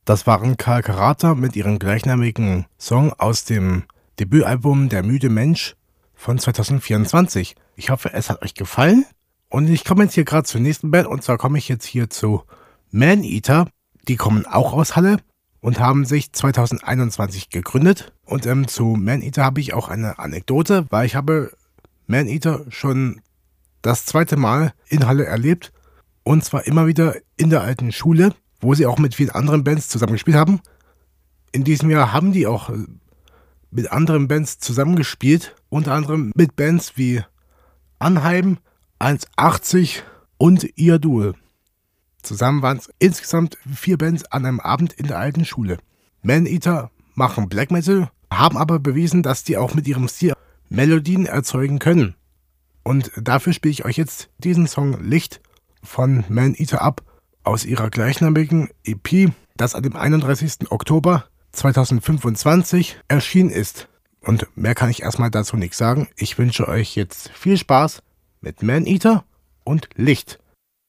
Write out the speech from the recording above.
Das waren Karl Karata mit ihrem gleichnamigen Song aus dem Debütalbum Der müde Mensch von 2024. Ich hoffe, es hat euch gefallen. Und ich komme jetzt hier gerade zur nächsten Band. Und zwar komme ich jetzt hier zu Maneater. Die kommen auch aus Halle und haben sich 2021 gegründet. Und zu Maneater habe ich auch eine Anekdote, weil ich habe Maneater schon das zweite Mal in Halle erlebt. Und zwar immer wieder in der alten Schule, wo sie auch mit vielen anderen Bands zusammengespielt haben. In diesem Jahr haben die auch mit anderen Bands zusammengespielt. Unter anderem mit Bands wie Anheim, 1,80 und Iadul. Zusammen waren es insgesamt 4 Bands an einem Abend in der alten Schule. Maneater machen Black Metal, haben aber bewiesen, dass die auch mit ihrem Stil Melodien erzeugen können. Und dafür spiele ich euch jetzt diesen Song Licht von Maneater ab, aus ihrer gleichnamigen EP, das an dem 31. Oktober 2025 erschienen ist. Und mehr kann ich erstmal dazu nichts sagen. Ich wünsche euch jetzt viel Spaß mit Maneater und Licht.